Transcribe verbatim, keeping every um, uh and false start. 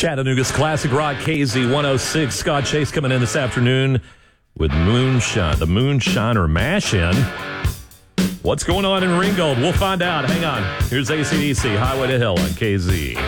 Chattanooga's Classic Rock K Z one oh six. Scott Chase coming in this afternoon with Moonshine. The Moonshine or Mash-In. What's going on in Ringgold? We'll find out. Hang on. Here's A C D C, Highway to Hell on K Z.